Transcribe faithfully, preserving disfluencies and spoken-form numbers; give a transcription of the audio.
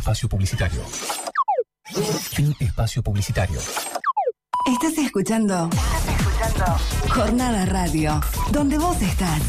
espacio publicitario. Fin espacio publicitario. Estás escuchando. Estás escuchando. Jornada Radio, donde vos estás.